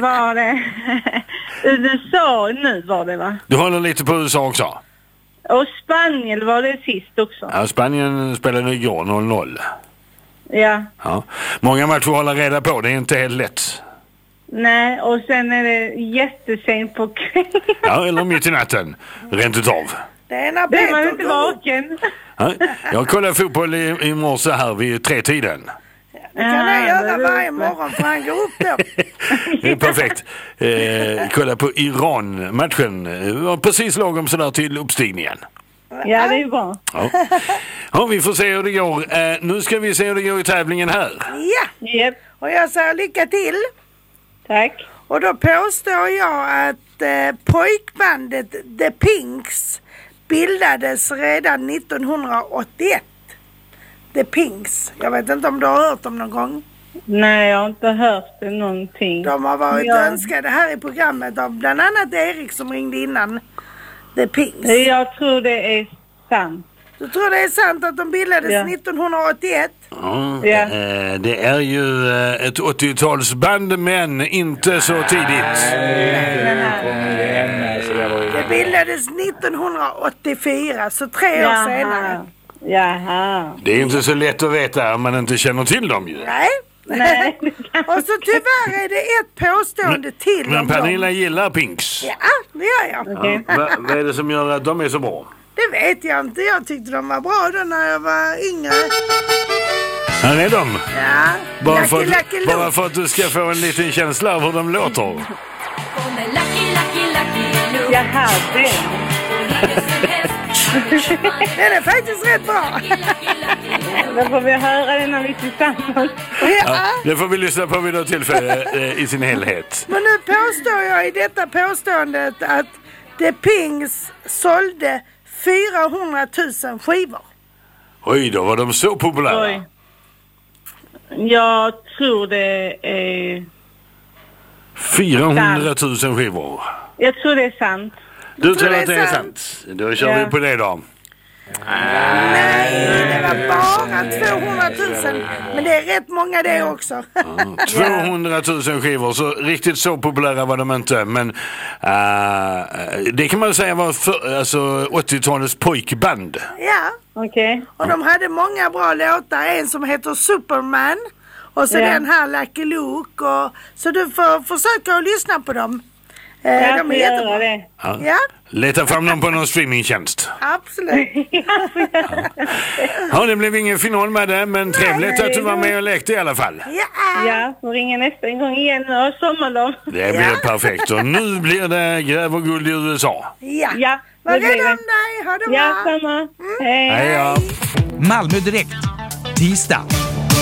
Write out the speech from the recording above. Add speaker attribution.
Speaker 1: var det USA nu var det, va?
Speaker 2: Du håller lite på USA också?
Speaker 1: Och Spanien var det sist också.
Speaker 2: Ja, Spanien spelade igår 0-0.
Speaker 1: Ja.
Speaker 2: Ja. Många matcher att hålla reda på, det är inte helt lätt.
Speaker 1: Nej, och sen är det jättesent på kvällen.
Speaker 2: Ja, eller mitt i natten, rent utav.
Speaker 3: Det är när
Speaker 1: Det är man
Speaker 3: Peter
Speaker 1: inte
Speaker 3: går upp.
Speaker 1: vaken.
Speaker 2: Ja, jag kollade fotboll i morse här vid 3-tiden.
Speaker 3: Det kan jag göra varje morgon för han går upp då.
Speaker 2: Det är perfekt. Kolla på Iran-matchen. Det var precis lagom sådär till uppstigningen.
Speaker 1: Ja, det är bra.
Speaker 2: Ja. Ja, vi får se hur det går. Nu ska vi se hur det går i tävlingen här.
Speaker 3: Ja,
Speaker 1: Yep.
Speaker 3: och jag säger lycka till.
Speaker 1: Tack.
Speaker 3: Och då påstår jag att pojkbandet The Pinks bildades redan 1981. The Pinks. Jag vet inte om du har hört dem någon gång.
Speaker 1: Nej, jag har inte hört det någonting.
Speaker 3: De har varit
Speaker 1: Ja.
Speaker 3: önskade här i programmet av bland annat Erik som ringde innan. The Pinks.
Speaker 1: Jag tror det är sant.
Speaker 3: Du tror det är sant att de bildades 1981?
Speaker 2: Ja,
Speaker 1: Ja.
Speaker 2: det är ju ett 80-talsband, men inte så tidigt.
Speaker 3: Det bildades 1984, så 3 år senare.
Speaker 1: Jaha.
Speaker 2: Det är inte så lätt att veta om man inte känner till dem ju.
Speaker 3: Nej.
Speaker 1: Nej.
Speaker 3: Och så tyvärr är det ett påstående till
Speaker 2: Men
Speaker 3: om
Speaker 2: Pernilla
Speaker 3: dem.
Speaker 2: gillar Pinks.
Speaker 3: Ja, det gör jag.
Speaker 1: Okej.
Speaker 2: Vad är det som gör att de är så bra?
Speaker 3: Det vet jag inte. Jag tyckte de var bra då när jag var yngre.
Speaker 2: Här är de.
Speaker 3: Ja,
Speaker 2: Bara för,
Speaker 3: Lucky Luke.
Speaker 2: bara för att du ska få en liten känsla av hur de låter.
Speaker 1: Jaha, det.
Speaker 3: Den är faktiskt rätt bra.
Speaker 1: Då får vi höra det när vi är tillsammans.
Speaker 2: Ja, det får vi lyssna på vid något tillfälle i sin helhet.
Speaker 3: Men nu påstår jag i detta påståendet att The Pinks sålde 400 000 skivor.
Speaker 2: Oj, då var de så populära.
Speaker 1: Oj. Jag tror det är...
Speaker 2: 400 000 skivor.
Speaker 1: Jag tror det är sant.
Speaker 2: Du tror att det är sant? Då kör vi på det då.
Speaker 3: Nej, det var bara 200 000. Men det är rätt många det också.
Speaker 2: 200 000 skivor, så riktigt så populära var de inte. Men det kan man säga var alltså 80-talets pojkband.
Speaker 3: Ja,
Speaker 1: Okej.
Speaker 3: och de hade många bra låtar. En som heter Superman. Och så den här Lucky Luke. Och, så du får försöka att lyssna på dem.
Speaker 1: Jag
Speaker 3: De
Speaker 1: får
Speaker 3: är
Speaker 1: göra
Speaker 3: jättebra.
Speaker 1: det.
Speaker 3: Ja,
Speaker 2: Leta fram dem på någon streamingtjänst.
Speaker 3: absolut.
Speaker 2: Ja, det blev ingen final med det, men trevligt att du var med och lekte i alla fall.
Speaker 3: Ja.
Speaker 1: Ja, får ringa nästa gång igen och ha sommarlov.
Speaker 2: Det blir perfekt. Och nu blir det gräv och guld i USA.
Speaker 3: Ja.
Speaker 1: Ja,
Speaker 3: Var
Speaker 1: det blir
Speaker 3: rädd
Speaker 1: det.
Speaker 3: om dig. Ha det
Speaker 1: Ja,
Speaker 3: bra.
Speaker 1: samma. Hej.
Speaker 2: Hej ja.
Speaker 4: Malmö Direkt. Tisdag